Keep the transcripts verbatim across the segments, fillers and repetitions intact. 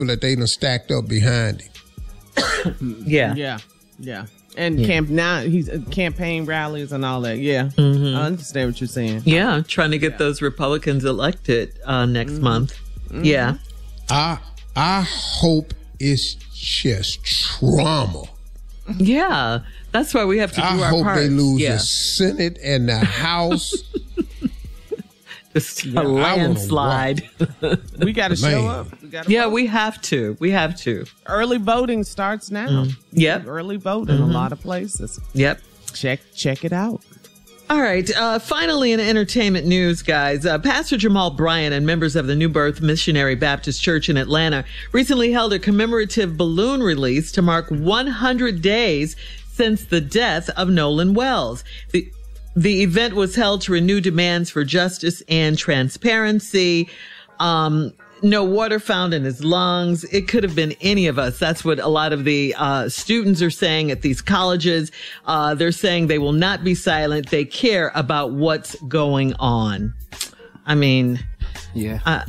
that they done stacked up behind him. yeah. Yeah. Yeah. And yeah. camp now he's uh, campaign rallies and all that. Yeah. Mm-hmm. I understand what you're saying. Yeah. Trying to get yeah. those Republicans elected uh, next mm-hmm. month. Mm-hmm. Yeah. I I hope it's just trauma. Yeah. That's why we have to do I our hope part. they lose yeah. the Senate and the House. Just a landslide. We got to show up. We gotta yeah, vote. we have to. We have to. Early voting starts now. Mm. Yep. Early voting in mm-hmm. a lot of places. Yep. Check check it out. All right. Uh, finally, in entertainment news, guys, uh, Pastor Jamal Bryant and members of the New Birth Missionary Baptist Church in Atlanta recently held a commemorative balloon release to mark one hundred days since the death of Nolan Wells. The The event was held to renew demands for justice and transparency. Um, no water found in his lungs. It could have been any of us. That's what a lot of the uh, students are saying at these colleges. Uh, they're saying they will not be silent. They care about what's going on. I mean, yeah. Uh,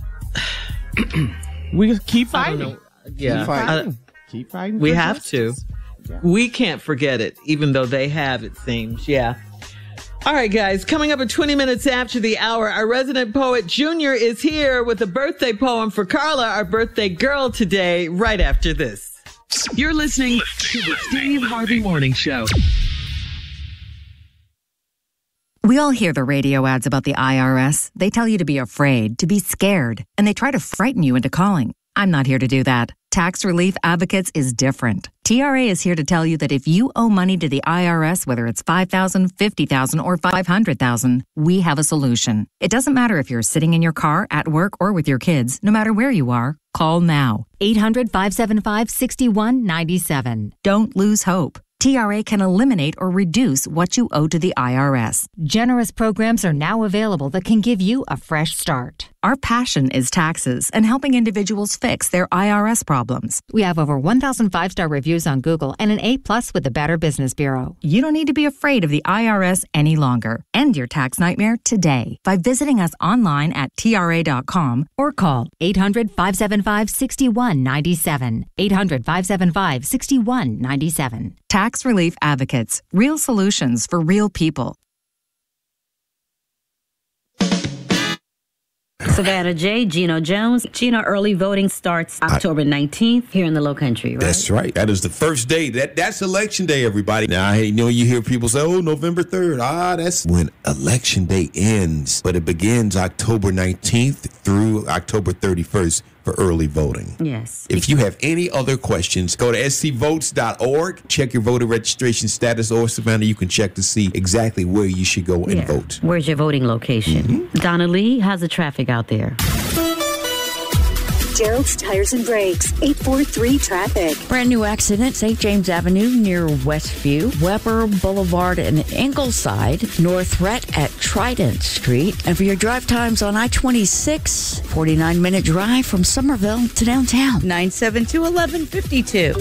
we keep fighting. Yeah, keep fighting. Uh, keep fighting. We have justice. to. Yeah. We can't forget it, even though they have, it seems. Yeah. All right, guys, coming up at twenty minutes after the hour, our resident poet Junior is here with a birthday poem for Carla, our birthday girl today, right after this. You're listening to the Steve Harvey Morning Show. We all hear the radio ads about the I R S. They tell you to be afraid, to be scared, and they try to frighten you into calling. I'm not here to do that. Tax Relief Advocates is different. T R A is here to tell you that if you owe money to the I R S, whether it's five thousand dollars, fifty thousand dollars, or five hundred thousand dollars, we have a solution. It doesn't matter if you're sitting in your car, at work, or with your kids. No matter where you are, call now. eight hundred, five seven five, six one nine seven. Don't lose hope. T R A can eliminate or reduce what you owe to the I R S. Generous programs are now available that can give you a fresh start. Our passion is taxes and helping individuals fix their I R S problems. We have over one thousand five-star reviews on Google and an A-plus with the Better Business Bureau. You don't need to be afraid of the I R S any longer. End your tax nightmare today by visiting us online at T R A dot com or call eight hundred, five seven five, six one nine seven. eight hundred, five seven five, six one nine seven. Tax Relief Advocates. Real solutions for real people. Savannah J, Gino Jones. Gino, early voting starts October nineteenth here in the Low Country, right? That's right. That is the first day. That That's election day, everybody. Now, you know, you hear people say, oh, November third. Ah, that's when election day ends. But it begins October nineteenth through October thirty-first for early voting. Yes. If you have any other questions, go to s c votes dot org, check your voter registration status, or Savannah, you can check to see exactly where you should go and yeah. vote. Where's your voting location? Mm-hmm. Donna Lee, how's the traffic out there? Gerald's Tires and Brakes, eight four three traffic. Brand new accident, Saint James Avenue near Westview, Weber Boulevard and Ingleside, North Rhett at Trident Street. And for your drive times on I twenty-six, forty-nine minute drive from Somerville to downtown. nine seven two, one one five two.